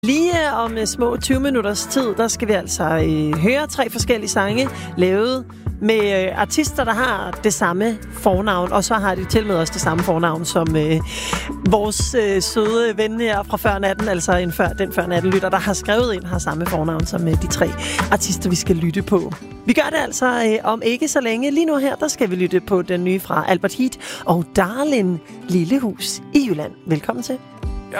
Lige om små 20 minutters tid, der skal vi altså høre 3 forskellige sange lavet med artister, der har det samme fornavn, og så har de til med også det samme fornavn som vores søde ven her fra før natten, altså den før natten lytter, der har skrevet ind, har samme fornavn som de 3 artister, vi skal lytte på. Vi gør det altså om ikke så længe. Lige nu her, der skal vi lytte på den nye fra Albert Heat og Darlin, Lille Hus i Jylland. Velkommen til.